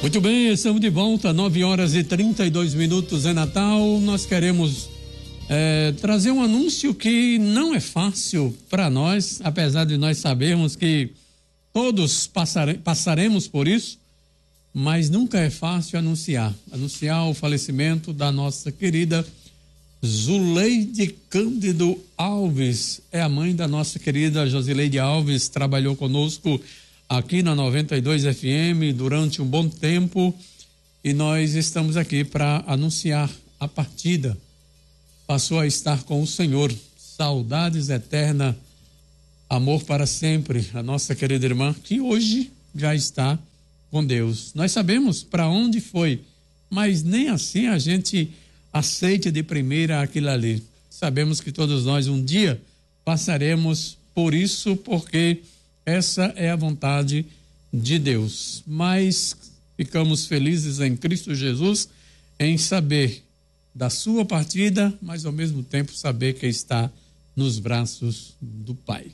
Muito bem, estamos de volta, 9h32 é Natal. Nós queremos trazer um anúncio que não é fácil para nós, apesar de nós sabermos que todos passaremos por isso, mas nunca é fácil anunciar o falecimento da nossa querida Zuleide Cândido Alves. É a mãe da nossa querida Josileide Alves, trabalhou conosco aqui na 92 FM durante um bom tempo e nós estamos aqui para anunciar a partida. Passou a estar com o Senhor. Saudades eterna, amor para sempre. A nossa querida irmã que hoje já está com Deus. Nós sabemos para onde foi, mas nem assim a gente aceita de primeira aquilo ali. Sabemos que todos nós um dia passaremos por isso, porque essa é a vontade de Deus. Mas ficamos felizes em Cristo Jesus em saber da sua partida, mas ao mesmo tempo saber que está nos braços do Pai.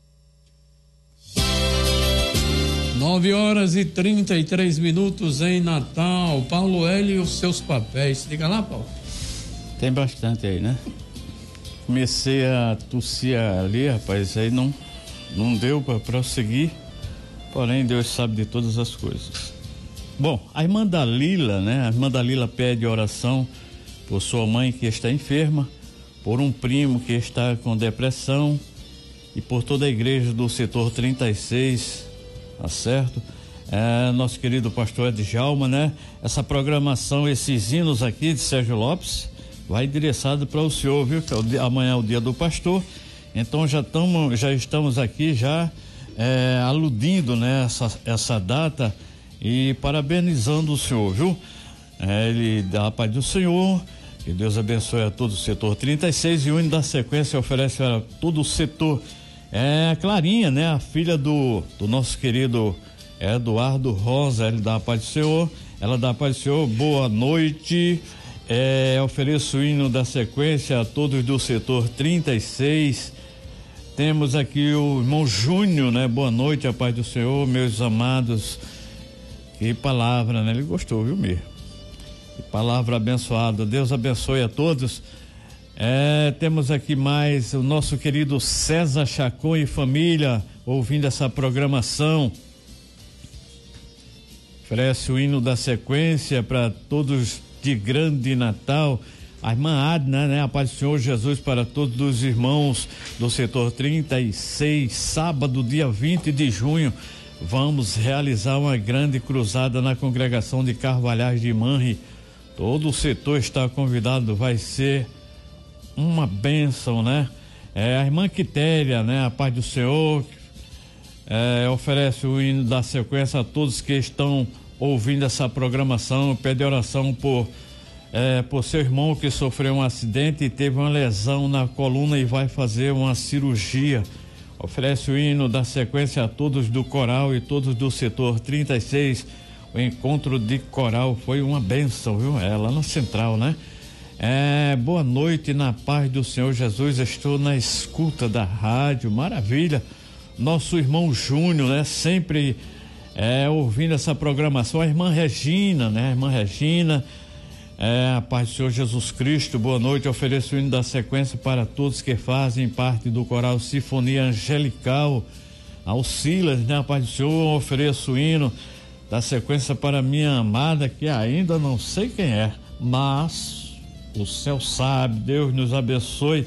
9h33 em Natal. Paulo Hélio e os seus papéis. Diga lá, Paulo. Tem bastante aí, né? Comecei a tossir ali, rapaz, aí não deu para prosseguir, porém Deus sabe de todas as coisas. Bom, a irmã Dalila, né? A irmã Dalila pede oração por sua mãe que está enferma, por um primo que está com depressão e por toda a igreja do setor 36, tá certo? Nosso querido pastor Djalma, né? Essa programação, esses hinos aqui de Sérgio Lopes, vai endereçado para o senhor, viu? Que amanhã é o dia do pastor. Então já estamos aqui aludindo, né, essa data e parabenizando o senhor, viu? Ele dá a paz do Senhor, que Deus abençoe a todo o setor 36 e o hino da sequência oferece a todo o setor. A Clarinha, né, a filha do nosso querido Eduardo Rosa, ele dá a paz do Senhor, ela dá a paz do Senhor, boa noite. Ofereço o hino da sequência a todos do setor 36. Temos aqui o irmão Júnior, né? Boa noite, a paz do Senhor, meus amados. Que palavra, né? Ele gostou, viu, mesmo? Que palavra abençoada. Deus abençoe a todos. Temos aqui mais o nosso querido César Chacon e família, ouvindo essa programação. Oferece o hino da sequência para todos de grande Natal. A irmã Adna, né? A paz do Senhor Jesus para todos os irmãos do setor 36, sábado, dia 20 de junho, vamos realizar uma grande cruzada na congregação de Carvalhais de Manri. Todo o setor está convidado, vai ser uma bênção, né? A irmã Quitéria, né? A paz do Senhor, oferece o hino da sequência a todos que estão ouvindo essa programação, pede oração por seu irmão que sofreu um acidente e teve uma lesão na coluna e vai fazer uma cirurgia. Oferece o hino da sequência a todos do coral e todos do setor 36. O encontro de coral foi uma bênção, viu? Lá na central, né? Boa noite, na paz do Senhor Jesus, estou na escuta da rádio, maravilha. Nosso irmão Júnior, né? Sempre ouvindo essa programação, a irmã Regina, né? A irmã Regina, a paz do Senhor Jesus Cristo, boa noite, ofereço o hino da sequência para todos que fazem parte do coral Sinfonia Angelical, ao Silas, né? A paz do Senhor, ofereço o hino da sequência para minha amada, que ainda não sei quem é, mas o céu sabe, Deus nos abençoe.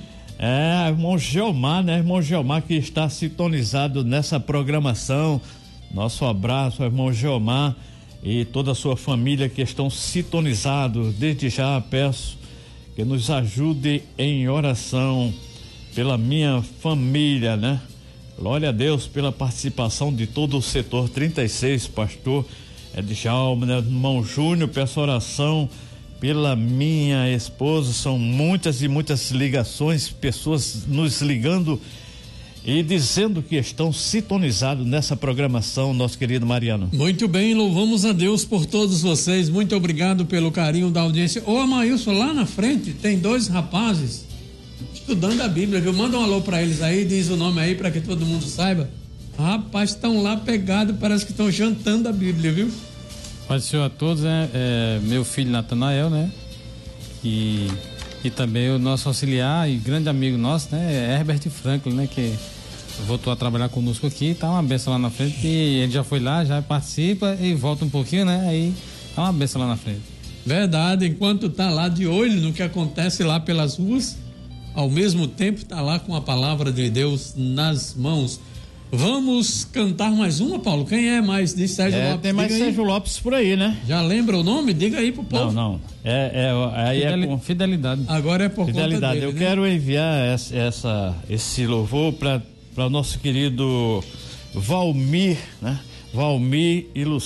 Irmão Geomar, né? Irmão Geomar que está sintonizado nessa programação. Nosso abraço ao irmão Geomar e toda a sua família que estão sintonizados. Desde já peço que nos ajude em oração pela minha família, né? Glória a Deus pela participação de todo o setor 36, pastor Djalma, né? Irmão Júnior, peço oração pela minha esposa. São muitas e muitas ligações, pessoas nos ligando e dizendo que estão sintonizados nessa programação, nosso querido Mariano. Muito bem, louvamos a Deus por todos vocês, muito obrigado pelo carinho da audiência. Ô Amailson, lá na frente tem dois rapazes estudando a Bíblia, viu? Manda um alô pra eles aí, diz o nome aí pra que todo mundo saiba. Rapaz, estão lá pegados, parece que estão jantando a Bíblia, viu? Paz do Senhor a todos, né? Meu filho Natanael, né? E também o nosso auxiliar e grande amigo nosso, né? Herbert Franklin, né? Que voltou a trabalhar conosco aqui, tá uma benção lá na frente. E ele já foi lá, já participa e volta um pouquinho, né? Aí tá uma benção lá na frente. Verdade, enquanto tá lá de olho no que acontece lá pelas ruas, ao mesmo tempo tá lá com a palavra de Deus nas mãos. Vamos cantar mais uma, Paulo? Quem é mais de Sérgio Lopes? Tem mais Sérgio Lopes por aí, né? Já lembra o nome? Diga aí pro povo. Não. Aí com Fidelidade. Agora é por Fidelidade. conta dele, Eu né? quero enviar esse louvor para o nosso querido Valmir, né? Valmir e